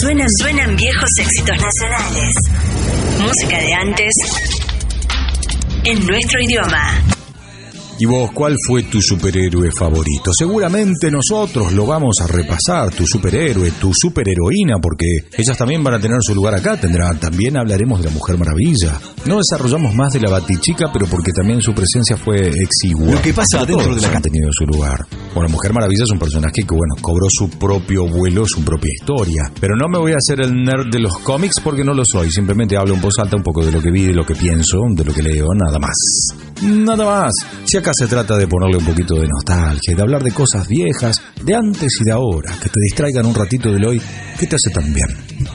Suenan viejos éxitos nacionales. Música de antes en nuestro idioma. ¿Y vos, cuál fue tu superhéroe favorito? Seguramente nosotros lo vamos a repasar, tu superhéroe, tu superheroína, porque ellas también van a tener su lugar acá. También hablaremos de la Mujer Maravilla. No desarrollamos más de la Batichica, pero porque también su presencia fue exigua. Lo que pasa dentro de la han tenido su lugar. Bueno, Mujer Maravilla es un personaje que, cobró su propio vuelo, su propia historia. Pero no me voy a hacer el nerd de los cómics porque no lo soy. Simplemente hablo en voz alta un poco de lo que vi, de lo que pienso, de lo que leo, nada más. Nada más. Si acá se trata de ponerle un poquito de nostalgia y de hablar de cosas viejas, de antes y de ahora, que te distraigan un ratito del hoy, que te hace tan bien.